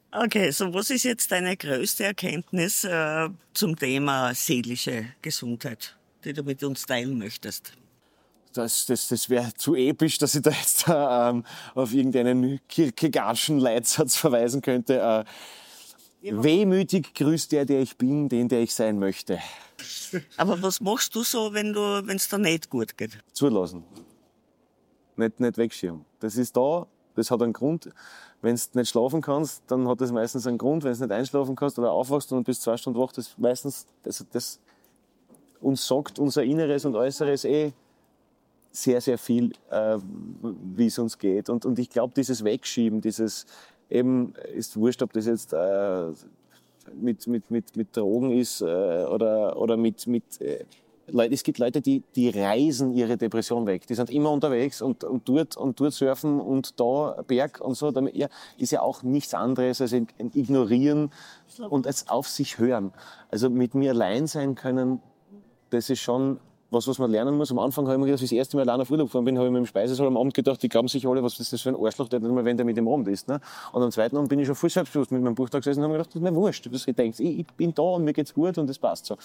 Okay, so was ist jetzt deine größte Erkenntnis zum Thema seelische Gesundheit, die du mit uns teilen möchtest? Das wäre zu episch, dass ich da jetzt auf irgendeinen Kierkegaardschen Leitsatz verweisen könnte. Wehmütig grüßt der ich bin, den, der ich sein möchte. Aber was machst du so, wenn es dir nicht gut geht? Zulassen. Nicht wegschieben. Das ist da, das hat einen Grund. Wenn du nicht schlafen kannst, dann hat das meistens einen Grund. Wenn du nicht einschlafen kannst oder aufwachst und bist 2 Stunden wach, das meistens, das uns sagt unser Inneres und Äußeres sehr, sehr viel, wie es uns geht. Und ich glaube, dieses Wegschieben, dieses eben, ist wurscht, ob das jetzt mit Drogen ist oder mit Leute, es gibt Leute, die reisen ihre Depression weg. Die sind immer unterwegs und dort surfen und da Berg und so. Damit, ja, ist ja auch nichts anderes als ein Ignorieren und als auf sich hören. Also mit mir allein sein können, das ist schon was man lernen muss. Am Anfang habe ich mir gedacht, als ich das erste Mal allein auf Urlaub gefahren bin, habe ich mir im Speisesaal am Abend gedacht, die glauben sich alle, was ist das für ein Arschloch, der nicht mal, wenn der mit dem Abend ist. Ne? Und am zweiten Abend bin ich schon voll selbstbewusst mit meinem Buch da gesessen und habe mir gedacht, das ist mir wurscht. Ich denke, ich bin da und mir geht's gut und das passt so.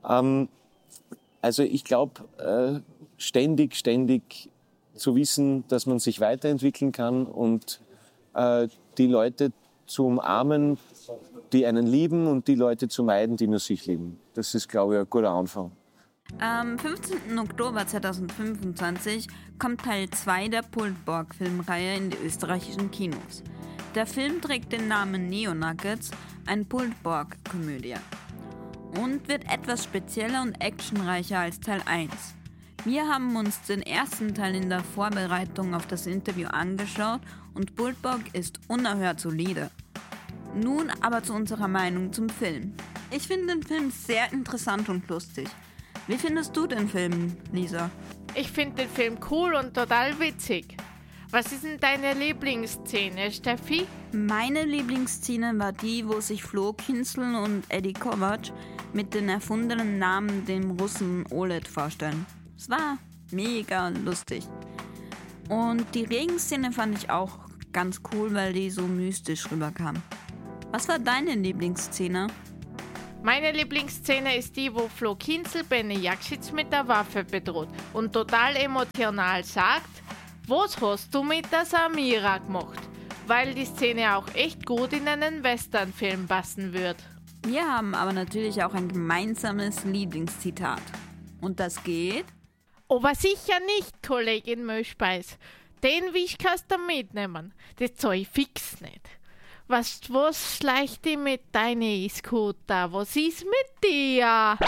Also ich glaube, ständig zu wissen, dass man sich weiterentwickeln kann und die Leute zu umarmen, die einen lieben und die Leute zu meiden, die nur sich lieben. Das ist, glaube ich, ein guter Anfang. Am 15. Oktober 2025 kommt Teil 2 der Pulled-Pork-Filmreihe in die österreichischen Kinos. Der Film trägt den Namen Neo-Nuggets, eine Pulled-Pork-Komödie, und wird etwas spezieller und actionreicher als Teil 1. Wir haben uns den ersten Teil in der Vorbereitung auf das Interview angeschaut und Pulled Pork ist unerhört solide. Nun aber zu unserer Meinung zum Film. Ich finde den Film sehr interessant und lustig. Wie findest du den Film, Lisa? Ich finde den Film cool und total witzig. Was ist denn deine Lieblingsszene, Steffi? Meine Lieblingsszene war die, wo sich Flo Kinzel und Eddie Kovac mit den erfundenen Namen dem Russen Oleg vorstellen. Es war mega lustig. Und die Regenszene fand ich auch ganz cool, weil die so mystisch rüberkam. Was war deine Lieblingsszene? Meine Lieblingsszene ist die, wo Flo Kinzel Benny Jakschitz mit der Waffe bedroht und total emotional sagt, was hast du mit der Samira gemacht? Weil die Szene auch echt gut in einen Westernfilm passen wird. Wir haben aber natürlich auch ein gemeinsames Lieblingszitat. Und das geht? Aber sicher nicht, Kollegin Möschbeiß. Den Wisch kannst du mitnehmen. Das zahl ich fix nicht. Was schleicht die mit deinem E-Scooter? Was ist mit dir?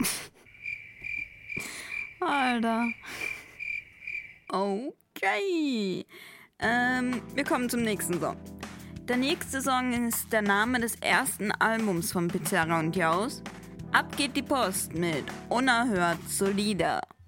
Alter. Okay. Wir kommen zum nächsten Song. Der nächste Song ist der Name des ersten Albums von Pizarra und Jaus. Ab geht die Post mit Unerhört solider.